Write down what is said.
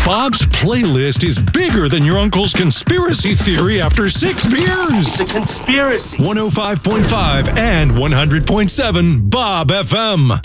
Bob's playlist is bigger than your uncle's conspiracy theory after 6 beers. It's a conspiracy. 105.5 and 100.7 Bob FM.